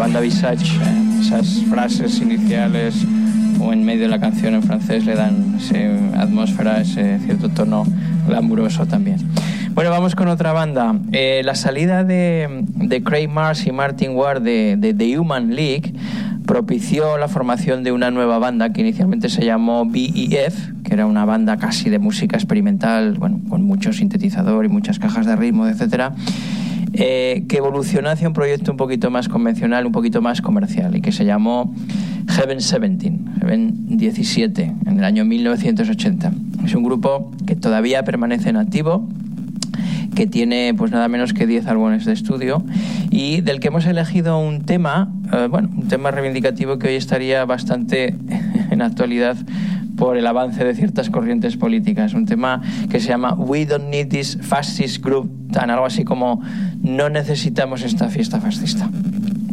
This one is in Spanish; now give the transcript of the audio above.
banda Visage, esas frases iniciales o en medio de la canción en francés le dan esa atmósfera, ese cierto tono glamuroso también. Bueno, vamos con otra banda. La salida de Craig Mars y Martin Ward de The Human League propició la formación de una nueva banda que inicialmente se llamó BEF, que era una banda casi de música experimental, bueno, con mucho sintetizador y muchas cajas de ritmo, etcétera, que evolucionó hacia un proyecto un poquito más convencional, un poquito más comercial, y que se llamó Heaven 17, en el año 1980. Es un grupo que todavía permanece en activo, que tiene pues nada menos que 10 álbumes de estudio y del que hemos elegido un tema, un tema reivindicativo que hoy estaría bastante en actualidad por el avance de ciertas corrientes políticas. Un tema que se llama We Don't Need This Fascist Group, tan algo así como no necesitamos esta fiesta fascista.